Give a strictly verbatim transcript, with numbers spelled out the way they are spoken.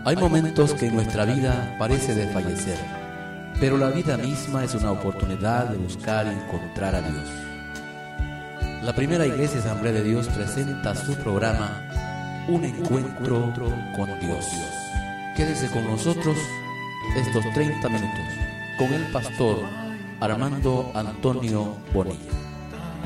Hay momentos que en nuestra vida parece desfallecer, pero la vida misma es una oportunidad de buscar y encontrar a Dios. La primera Iglesia Asamblea de Dios presenta su programa Un Encuentro con Dios. Quédese con nosotros estos treinta minutos con el pastor Armando Antonio Bonilla.